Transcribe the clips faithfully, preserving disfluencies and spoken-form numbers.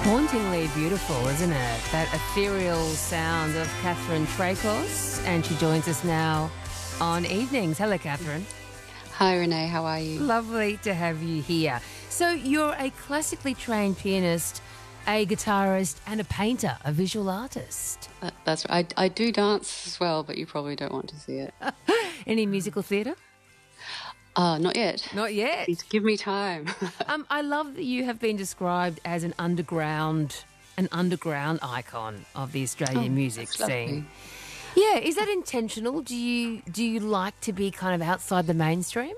Hauntingly beautiful, isn't it? That ethereal sound of Catherine Tracos, and she joins us now on Evenings. Hello, Catherine. Hi, Renee. How are you? Lovely to have you here. So you're a classically trained pianist, a guitarist, and a painter, a visual artist. Uh, that's right. I, I do dance as well, but you probably don't want to see it. Any musical theatre? Uh, not yet. Not yet. Please give me time. um, I love that you have been described as an underground, an underground icon of the Australian Oh, music that's lovely. scene. Yeah, is that intentional? Do you do you like to be kind of outside the mainstream?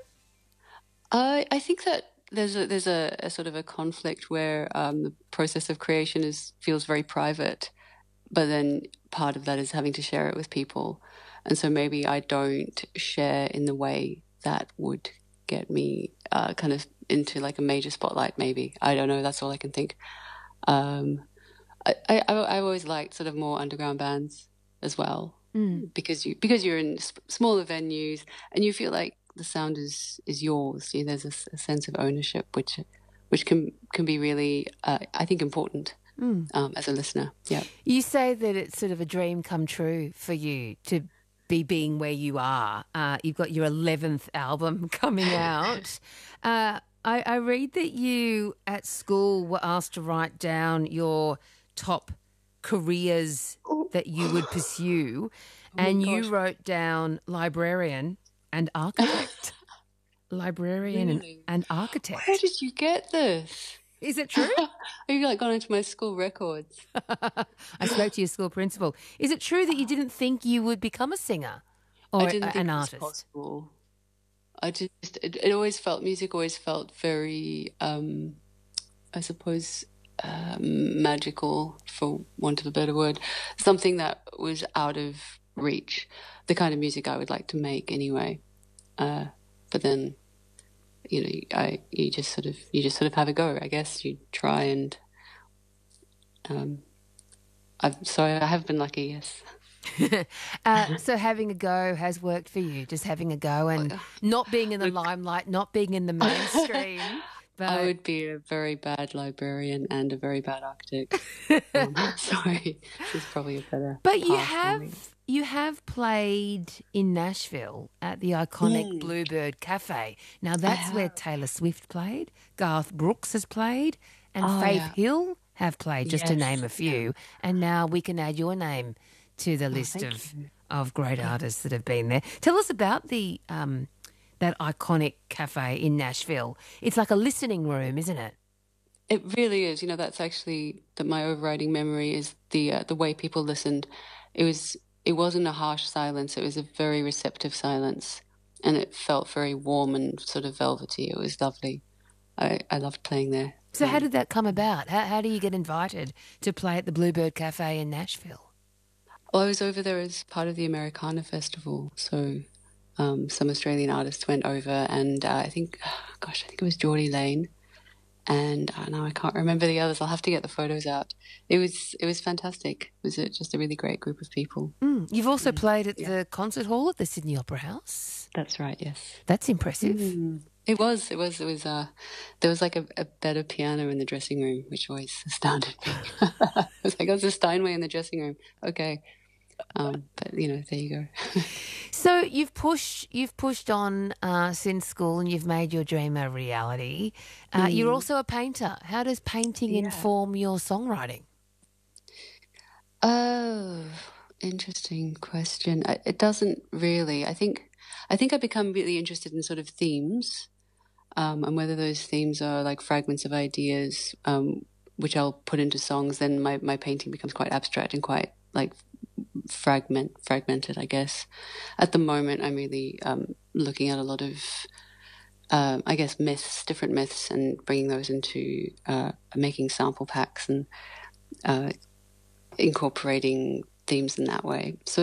I I think that there's a there's a, a sort of a conflict where um, the process of creation is feels very private, but then part of that is having to share it with people, and so maybe I don't share in the way that would get me uh, kind of into like a major spotlight. Maybe I don't know. That's all I can think. Um, I, I I always liked sort of more underground bands as well, Mm. because you because you're in s- smaller venues and you feel like the sound is is yours. You know, there's a, s- a sense of ownership, which which can can be really uh, I think important Mm. um, as a listener. Yeah. You say that it's sort of a dream come true for you to be being where you are. Uh, you've got your eleventh album coming out. uh, I, I read that you at school were asked to write down your top careers that you would pursue, Oh my and gosh. you wrote down librarian and architect. Librarian and, Really? and architect. Where did you get this? Is it true? Have you like gone into my school records? I spoke to your school principal. Is it true that you didn't think you would become a singer or I didn't a- think an it was artist? possible. I just it, it always felt music always felt very um, I suppose um, magical, for want of a better word, something that was out of reach, the kind of music I would like to make anyway. Uh, but then, you know, I you just sort of you just sort of have a go. I guess you try and um, I'm sorry, I have been lucky. Yes. uh, so having a go has worked for you, just having a go and not being in the Look, limelight, not being in the mainstream. I But would be a very bad librarian and a very bad architect. Um, sorry, this is probably a better but you path for me. have you have played in Nashville at the iconic Mm, Bluebird Cafe. Now I that's where have. Taylor Swift played, Garth Brooks has played, and Oh Faith yeah. Hill have played, just to name Yes. a Yeah. few. And now we can add your name to the Oh, list thank of you. of great Yeah. artists that have been there. Tell us about the um, that iconic cafe in Nashville. It's like a listening room, isn't it? It really is. You know, that's actually that my overriding memory is the uh, the way people listened. It was it wasn't a harsh silence. It was a very receptive silence, and it felt very warm and sort of velvety. It was lovely. I I loved playing there. So how Um, did that come about? How, how do you get invited to play at the Bluebird Cafe in Nashville? well, I was over there as part of the Americana Festival, so um, some Australian artists went over, and uh, I think, gosh, I think it was Geordie Lane, and uh, now I can't remember the others. I'll have to get the photos out. It was it was fantastic. It was a, just a really great group of people. Mm. You've also Mm, played at yeah, the concert hall at the Sydney Opera House. that's right. Yes. That's impressive. Mm. It was. It was. It was. Uh, there was like a, a better piano in the dressing room, which always astounded me. I was like, "Oh, there's a Steinway in the dressing room." Okay, um, but you know, there you go. So you've pushed you've pushed on uh, since school, and you've made your dream a reality. Uh, you're Mm, also a painter. How does painting yeah. inform your songwriting? Oh, interesting question. I, it doesn't really. I think. I think I become really interested in sort of themes, um, and whether those themes are like fragments of ideas, um, which I'll put into songs. Then my my painting becomes quite abstract and quite like fragment fragmented, I guess. At the moment, I'm really um, looking at a lot of, um, I guess, myths, different myths, and bringing those into uh, making sample packs and uh, incorporating themes in that way. So